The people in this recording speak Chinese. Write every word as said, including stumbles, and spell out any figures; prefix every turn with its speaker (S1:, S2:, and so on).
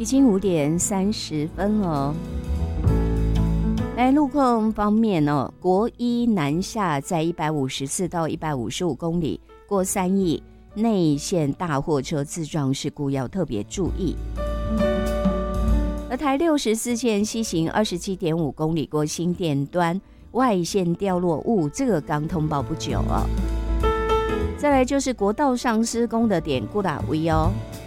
S1: 经五点三十分了。来，路况方面哦，国一南下在一百五十四到一百五十五公里，过三义内线大货车自撞事故要特别注意。而台六十四线西行二十七点五公里，过新店端外线掉落物，这个刚通报不久哦。再来就是国道上施工的典固啦位哦，